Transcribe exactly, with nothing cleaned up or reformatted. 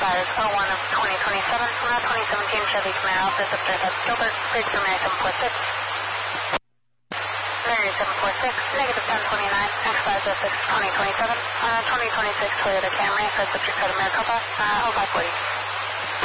fires oh one of twenty twenty-seven, on a twenty seventeen Chevy Camaro, Receptor at Gilbert, bridge for Mary seven four six. Mary seven four six, negative ten twenty-nine, X five oh six twenty twenty-seven, on a twenty twenty-six Toyota Camry, Receptor at Maricopa, uh, oh five forty.